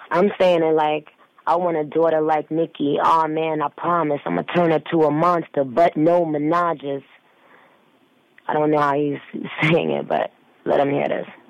I'm saying it like, I want a daughter like Nikki. Oh man, I promise I'm gonna turn her to a monster, but no menages. I don't know how he's saying it, but let him hear this.